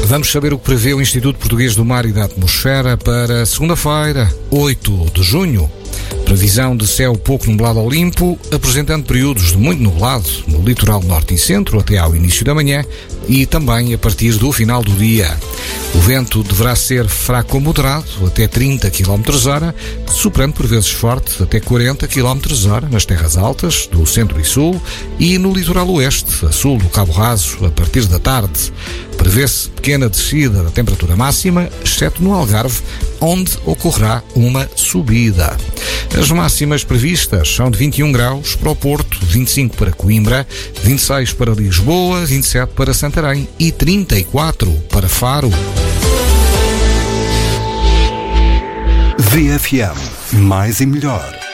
Vamos saber o que prevê o Instituto Português do Mar e da Atmosfera para segunda-feira, 8 de junho. Previsão de céu pouco nublado ao limpo, apresentando períodos de muito nublado no litoral norte e centro até ao início da manhã e também a partir do final do dia. O vento deverá ser fraco ou moderado, até 30 km/h, soprando por vezes forte, até 40 km/h nas terras altas, do centro e sul, e no litoral oeste, a sul do Cabo Raso, a partir da tarde. Prevê-se pequena descida da temperatura máxima, exceto no Algarve, onde ocorrerá uma subida. As máximas previstas são de 21 graus para o Porto, 25 para Coimbra, 26 para Lisboa, 27 para Santarém e 34 para Faro. VFM, mais e melhor.